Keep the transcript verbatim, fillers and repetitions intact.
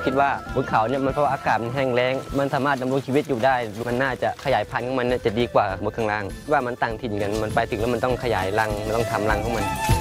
คิดว่าบนเขาเนี่ยมันเพราะว่าอากาศมันแห้งแล้งมันสามารถดำรงชีวิตอยู่ได้มันน่าจะขยายพันธุ์ของมันจะดีกว่าบนข้างล่างว่ามันต่างถิ่นกันมันไปถึงแล้วมันต้องขยายรังมันต้องทำรังของมัน